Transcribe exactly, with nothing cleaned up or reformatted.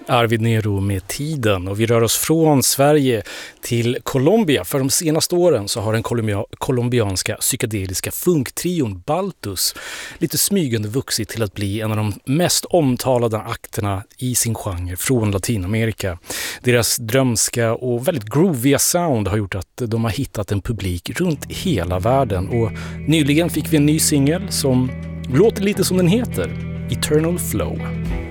Arvid Nero med Tiden, och vi rör oss från Sverige till Colombia. För de senaste åren så har den kolombia- colombianska psykedeliska funktrion Baltus lite smygande vuxit till att bli en av de mest omtalade akterna i sin genre från Latinamerika. Deras drömska och väldigt grooviga sound har gjort att de har hittat en publik runt hela världen, och nyligen fick vi en ny singel som låter lite som den heter, Eternal Flow.